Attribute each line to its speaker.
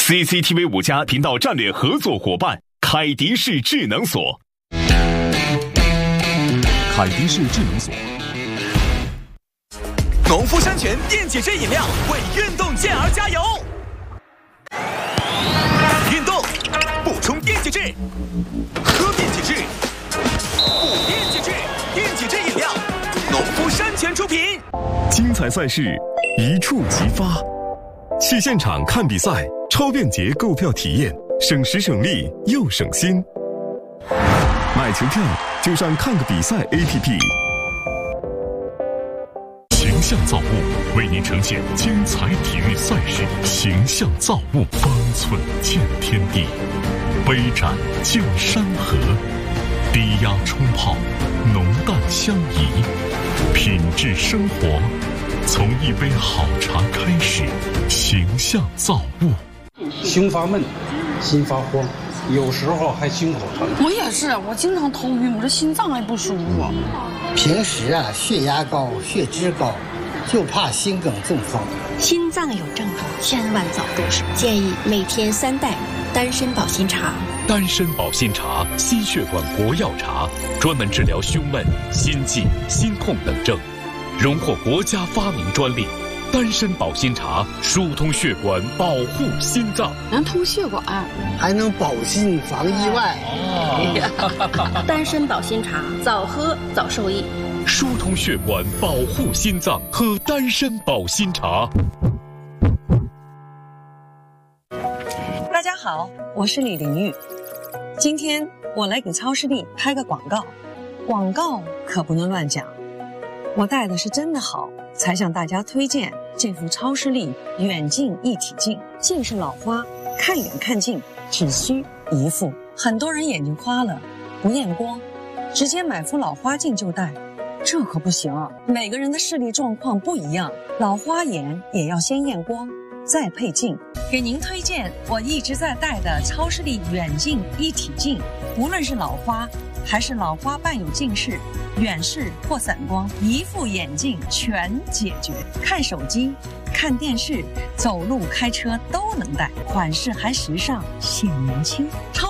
Speaker 1: CCTV 5家频道战略合作伙伴凯迪士智能锁。
Speaker 2: 凯迪士智能锁。
Speaker 3: 农夫山泉电解质饮料为运动健儿加油。运动补充电解质，喝电解质，补电解质，电解质饮料，农夫山泉出品。
Speaker 1: 精彩赛事一触即发，去现场看比赛，超便捷购票体验，省时省力又省心。买球票就上看个比赛 APP。
Speaker 2: 形象造物为您呈现精彩体育赛事，形象造物，方寸见天地，杯盏见山河，低压冲泡，浓淡相宜，品质生活，从一杯好茶开始。形象造物。
Speaker 4: 胸发闷，心发慌，有时候还心口疼。
Speaker 5: 我也是，我经常头晕，我这心脏还不舒服。
Speaker 6: 平时血压高，血脂高，就怕心梗中风。
Speaker 7: 心脏有症状，千万早入手。建议每天3袋丹参保心茶。
Speaker 2: 丹参保心茶，心血管国药茶，专门治疗胸闷、心悸、心痛等症，荣获国家发明专利。丹参保心茶疏通血管，保护心脏，
Speaker 5: 能通血管，
Speaker 6: 还能保心防意外。
Speaker 7: 丹参保心茶，早喝早受益。
Speaker 2: 疏通血管，保护心脏，喝丹参保心茶。
Speaker 8: 大家好，我是李玲玉。今天我来给超视力拍个广告，广告可不能乱讲。我戴的是真的好，才向大家推荐这副超视力远近一体镜。近视老花，看远看近，只需一副。很多人眼睛花了，不验光，直接买副老花镜就戴，这可不行。每个人的视力状况不一样，老花眼也要先验光，再配镜。给您推荐我一直在戴的超视力远近一体镜，无论是老花还是老花伴有近视、远视或散光，一副眼镜全解决。看手机、看电视、走路、开车都能戴，款式还时尚，显年轻。